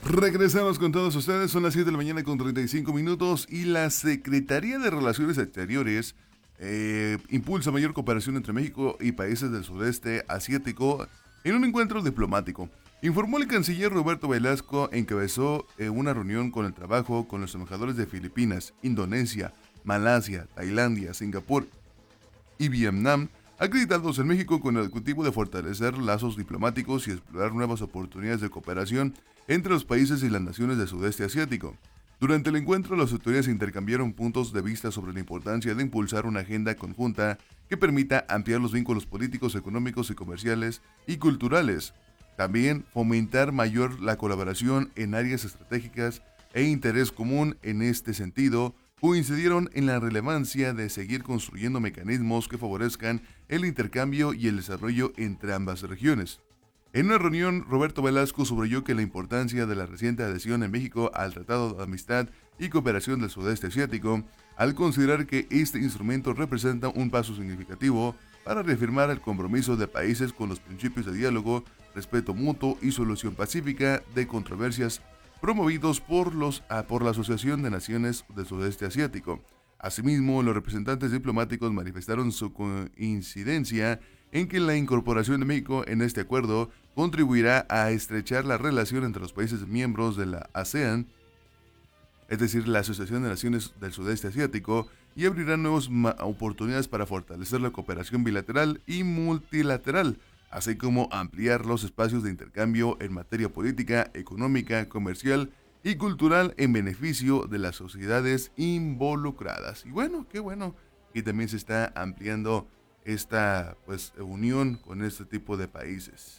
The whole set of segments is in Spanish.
Regresamos con todos ustedes, son las 7 de la mañana con 35 minutos y la Secretaría de Relaciones Exteriores impulsa mayor cooperación entre México y países del sudeste asiático en un encuentro diplomático. Informó el canciller Roberto Velasco, encabezó una reunión con el trabajo con los embajadores de Filipinas, Indonesia, Malasia, Tailandia, Singapur y Vietnam, acreditados en México con el objetivo de fortalecer lazos diplomáticos y explorar nuevas oportunidades de cooperación entre los países y las naciones del sudeste asiático. Durante el encuentro, las autoridades intercambiaron puntos de vista sobre la importancia de impulsar una agenda conjunta que permita ampliar los vínculos políticos, económicos y comerciales y culturales. También fomentar mayor la colaboración en áreas estratégicas e interés común. En este sentido, coincidieron en la relevancia de seguir construyendo mecanismos que favorezcan el intercambio y el desarrollo entre ambas regiones. En una reunión, Roberto Velasco subrayó que la importancia de la reciente adhesión en México al Tratado de Amistad y Cooperación del Sudeste Asiático, al considerar que este instrumento representa un paso significativo para reafirmar el compromiso de países con los principios de diálogo, respeto mutuo y solución pacífica de controversias promovidos por la Asociación de Naciones del Sudeste Asiático. Asimismo, los representantes diplomáticos manifestaron su coincidencia en que la incorporación de México en este acuerdo contribuirá a estrechar la relación entre los países miembros de la ASEAN, es decir, la Asociación de Naciones del Sudeste Asiático, y abrirá nuevas oportunidades para fortalecer la cooperación bilateral y multilateral, así como ampliar los espacios de intercambio en materia política, económica, comercial y cultural en beneficio de las sociedades involucradas. Y bueno, qué bueno que también se está ampliando esta unión con este tipo de países.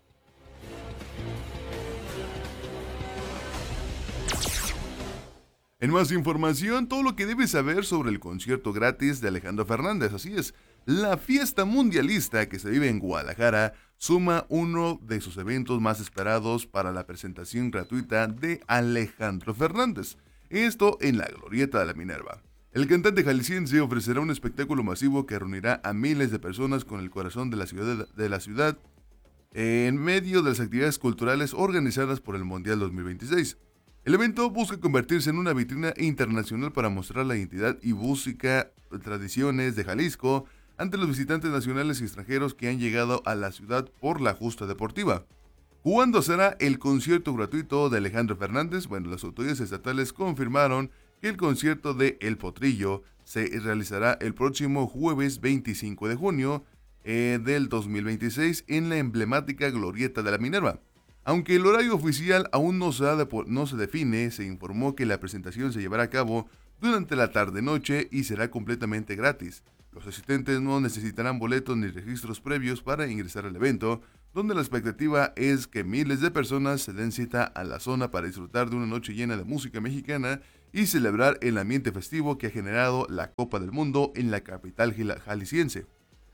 En más información, todo lo que debes saber sobre el concierto gratis de Alejandro Fernández. Así es, la fiesta mundialista que se vive en Guadalajara suma uno de sus eventos más esperados para la presentación gratuita de Alejandro Fernández. Esto en la Glorieta de la Minerva. El cantante jalisciense ofrecerá un espectáculo masivo que reunirá a miles de personas con el corazón de la ciudad en medio de las actividades culturales organizadas por el Mundial 2026. El evento busca convertirse en una vitrina internacional para mostrar la identidad y música, tradiciones de Jalisco ante los visitantes nacionales y extranjeros que han llegado a la ciudad por la justa deportiva. ¿Cuándo será el concierto gratuito de Alejandro Fernández? Bueno, las autoridades estatales confirmaron que el concierto de El Potrillo se realizará el próximo jueves 25 de junio del 2026 en la emblemática Glorieta de la Minerva. Aunque el horario oficial aún no se define, se informó que la presentación se llevará a cabo durante la tarde-noche y será completamente gratis. Los asistentes no necesitarán boletos ni registros previos para ingresar al evento, donde la expectativa es que miles de personas se den cita a la zona para disfrutar de una noche llena de música mexicana y celebrar el ambiente festivo que ha generado la Copa del Mundo en la capital jalisciense.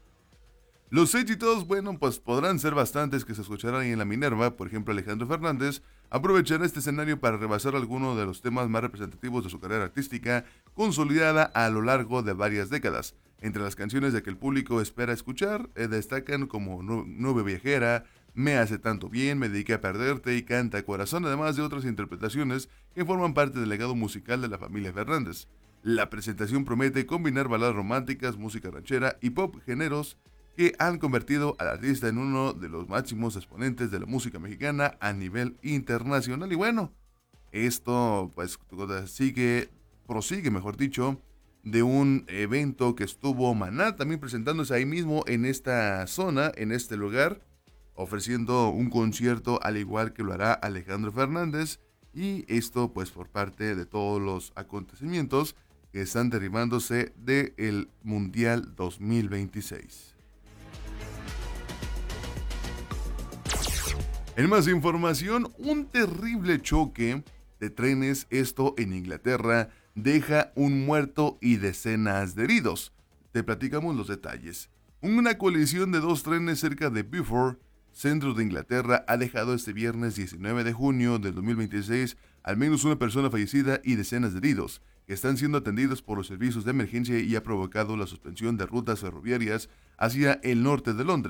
Los éxitos, bueno, pues podrán ser bastantes que se escucharán ahí en la Minerva. Por ejemplo, Alejandro Fernández aprovechará este escenario para rebasar algunos de los temas más representativos de su carrera artística, consolidada a lo largo de varias décadas. Entre las canciones de que el público espera escuchar, destacan como Nube Viajera, Me hace tanto bien, Me dediqué a perderte y Canta Corazón, además de otras interpretaciones que forman parte del legado musical de la familia Fernández. La presentación promete combinar baladas románticas, música ranchera y pop, géneros que han convertido al artista en uno de los máximos exponentes de la música mexicana a nivel internacional. Y bueno, esto pues prosigue, mejor dicho, de un evento que estuvo Maná también presentándose ahí mismo en esta zona, en este lugar, ofreciendo un concierto al igual que lo hará Alejandro Fernández. Y esto pues por parte de todos los acontecimientos que están derivándose del Mundial 2026. En más información, un terrible choque de trenes, esto en Inglaterra, deja un muerto y decenas de heridos. Te platicamos los detalles. Una colisión de dos trenes cerca de Beaufort, centro de Inglaterra, ha dejado este viernes 19 de junio del 2026 al menos una persona fallecida y decenas de heridos, que están siendo atendidos por los servicios de emergencia y ha provocado la suspensión de rutas ferroviarias hacia el norte de Londres.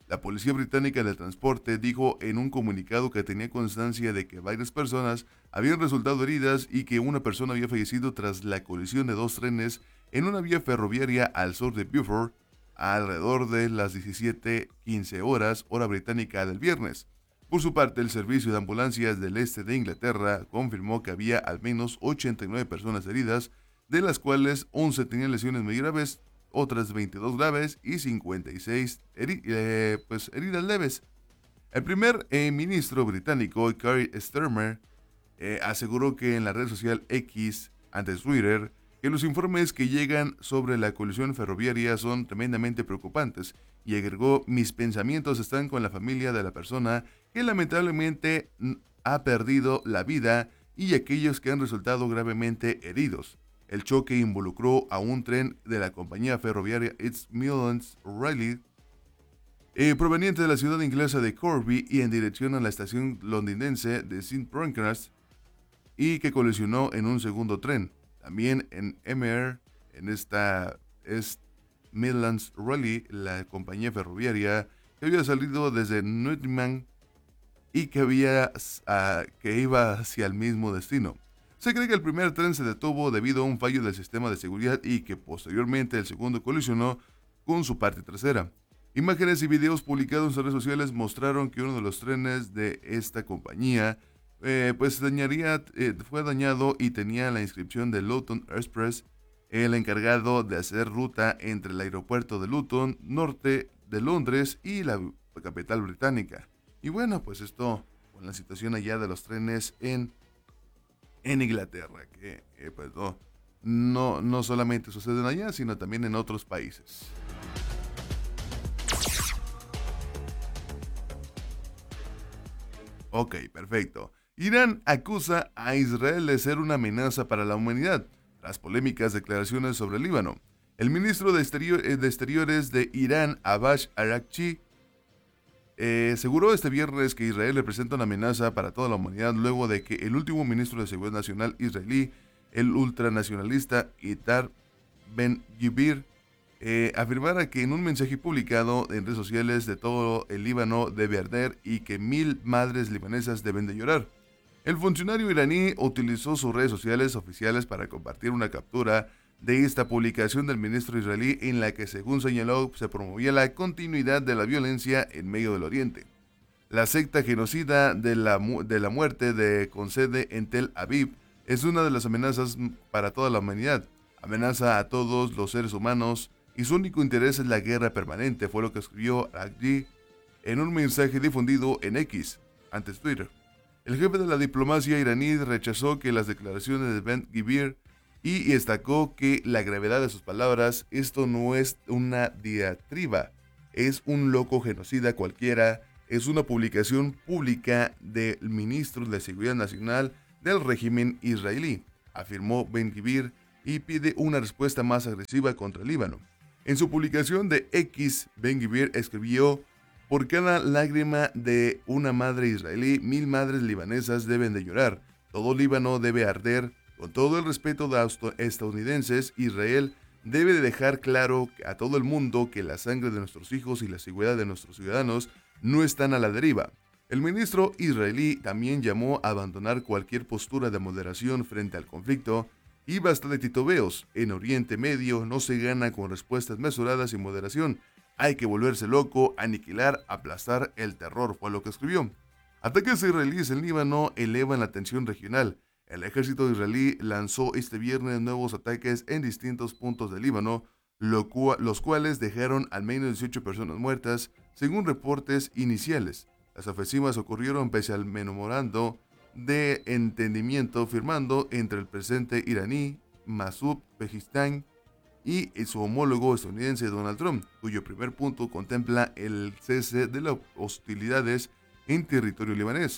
La policía británica del transporte dijo en un comunicado que tenía constancia de que varias personas habían resultado heridas y que una persona había fallecido tras la colisión de dos trenes en una vía ferroviaria al sur de Beaufort alrededor de las 17:15 horas, hora británica del viernes. Por su parte, el servicio de ambulancias del este de Inglaterra confirmó que había al menos 89 personas heridas, de las cuales 11 tenían lesiones muy graves, otras 22 graves y 56 heridas leves. El primer ministro británico, Keir Starmer, aseguró que en la red social X, antes Twitter, que los informes que llegan sobre la colisión ferroviaria son tremendamente preocupantes y agregó: mis pensamientos están con la familia de la persona que lamentablemente ha perdido la vida y aquellos que han resultado gravemente heridos. El choque involucró a un tren de la compañía ferroviaria East Midlands Rail proveniente de la ciudad inglesa de Corby y en dirección a la estación londinense de St. Pancras, y que colisionó en un segundo tren. También en MR, en esta East Midlands Rail, la compañía ferroviaria que había salido desde Nottingham y que iba hacia el mismo destino. Se cree que el primer tren se detuvo debido a un fallo del sistema de seguridad y que posteriormente el segundo colisionó con su parte trasera. Imágenes y videos publicados en redes sociales mostraron que uno de los trenes de esta compañía fue dañado y tenía la inscripción de Luton Express, el encargado de hacer ruta entre el aeropuerto de Luton, norte de Londres, y la capital británica. Y bueno, pues esto con la situación allá de los trenes en Inglaterra, que pues no solamente suceden allá, sino también en otros países. Ok, perfecto. Irán acusa a Israel de ser una amenaza para la humanidad, tras polémicas declaraciones sobre el Líbano. El ministro de Exteriores de Irán, Abbas Araghchi, aseguró este viernes que Israel representa una amenaza para toda la humanidad luego de que el último ministro de Seguridad Nacional israelí, el ultranacionalista Itamar Ben-Gvir, afirmara que en un mensaje publicado en redes sociales de todo el Líbano debe arder y que 1000 madres libanesas deben de llorar. El funcionario iraní utilizó sus redes sociales oficiales para compartir una captura de esta publicación del ministro israelí en la que, según señaló, se promovía la continuidad de la violencia en medio del Oriente. La secta genocida de la muerte con sede en Tel Aviv es una de las amenazas para toda la humanidad. Amenaza a todos los seres humanos y su único interés es la guerra permanente, fue lo que escribió Araghchi en un mensaje difundido en X, antes Twitter. El jefe de la diplomacia iraní rechazó que las declaraciones de Ben-Gvir y destacó que la gravedad de sus palabras: esto no es una diatriba, es un loco genocida cualquiera, es una publicación pública del ministro de Seguridad Nacional del régimen israelí, afirmó Ben-Gvir, y pide una respuesta más agresiva contra el Líbano. En su publicación de X, Ben-Gvir escribió: por cada lágrima de una madre israelí, 1000 madres libanesas deben de llorar. Todo Líbano debe arder. Con todo el respeto de estadounidenses, Israel debe de dejar claro a todo el mundo que la sangre de nuestros hijos y la seguridad de nuestros ciudadanos no están a la deriva. El ministro israelí también llamó a abandonar cualquier postura de moderación frente al conflicto y basta de titubeos. En Oriente Medio no se gana con respuestas mesuradas y moderación. Hay que volverse loco, aniquilar, aplastar el terror, fue lo que escribió. Ataques israelíes en Líbano elevan la tensión regional. El ejército israelí lanzó este viernes nuevos ataques en distintos puntos del Líbano, los cuales dejaron al menos 18 personas muertas, según reportes iniciales. Las ofensivas ocurrieron pese al memorando de entendimiento firmado entre el presidente iraní Masoud Pezeshkian y su homólogo estadounidense Donald Trump, cuyo primer punto contempla el cese de las hostilidades en territorio libanés.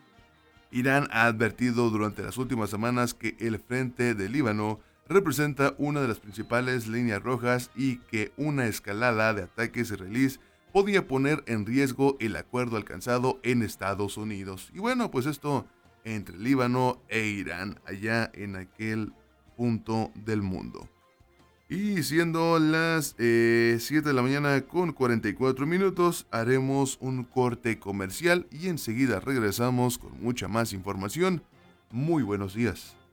Irán ha advertido durante las últimas semanas que el frente del Líbano representa una de las principales líneas rojas y que una escalada de ataques israelíes podía poner en riesgo el acuerdo alcanzado en Estados Unidos. Y bueno, pues esto entre Líbano e Irán, allá en aquel punto del mundo. Y siendo las 7 de la mañana con 44 minutos, haremos un corte comercial y enseguida regresamos con mucha más información. Muy buenos días.